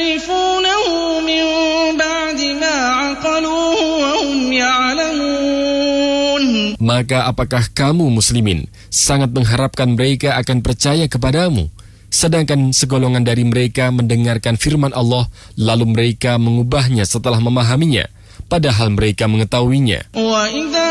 يحرفونه من بعد ما عقلوه وهم يعلمون. Maka apakah kamu muslimin sangat mengharapkan mereka akan percaya kepadamu, sedangkan segolongan dari mereka mendengarkan firman Allah lalu mereka mengubahnya setelah memahaminya, padahal mereka mengetahuinya.